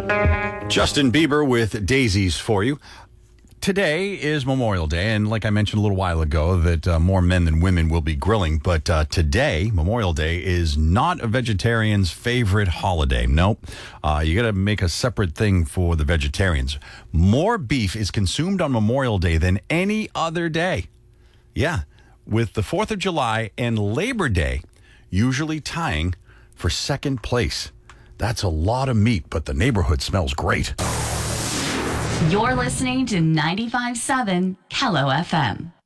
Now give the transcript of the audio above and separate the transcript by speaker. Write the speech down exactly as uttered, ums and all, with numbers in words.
Speaker 1: Justin Bieber with Daisies for you. Today is Memorial Day, and like I mentioned a little while ago, that uh, more men than women will be grilling. But uh, today, Memorial Day, is not a vegetarian's favorite holiday. Nope. Uh, you got to make a separate thing for the vegetarians. More beef is consumed on Memorial Day than any other day. Yeah, with the fourth of July and Labor Day usually tying for second place. That's a lot of meat, but the neighborhood smells great.
Speaker 2: You're listening to ninety-five point seven Kello F M.